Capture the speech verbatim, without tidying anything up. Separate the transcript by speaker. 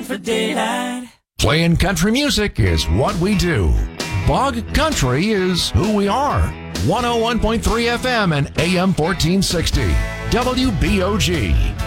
Speaker 1: for daylight.
Speaker 2: Playing country music is what we do. Bog Country is who we are. one oh one point three F M and A M fourteen sixty. W B O G.